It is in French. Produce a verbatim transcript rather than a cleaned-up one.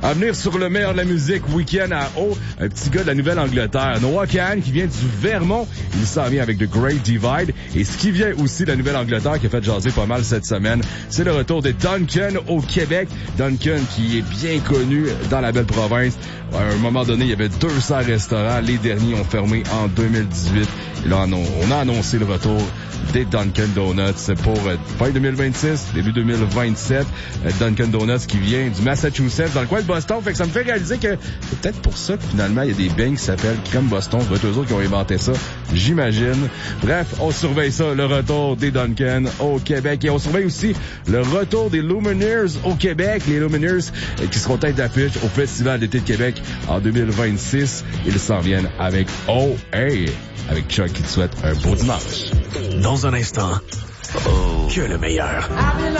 À venir sur le meilleur de la musique, week-end à haut, un petit gars de la Nouvelle-Angleterre, Noah Kahan, qui vient du Vermont. Il s'en vient avec The Great Divide. Et ce qui vient aussi de la Nouvelle-Angleterre, qui a fait jaser pas mal cette semaine, c'est le retour de Duncan au Québec. Duncan qui est bien connu dans la belle province. À un moment donné, il y avait deux cents restaurants. Les derniers ont fermé en deux mille dix-huit. Et là, on a annoncé le retour des Dunkin' Donuts pour fin deux mille vingt-six, début deux mille vingt-sept. Dunkin' Donuts qui vient du Massachusetts, dans le coin de Boston. Fait que ça me fait réaliser que c'est peut-être pour ça que finalement, il y a des beignes qui s'appellent Crème Boston. Ça doit être eux autres qui ont inventé ça, j'imagine. Bref, on surveille ça, le retour des Dunkin' au Québec. Et on surveille aussi le retour des Lumineers au Québec. Les Lumineers qui seront tête d'affiche au Festival d'été de Québec en deux mille vingt-six. Ils s'en viennent avec Oh Hey! Avec Chuck qui te souhaite un beau dimanche. Dans un instant, oh, que le meilleur.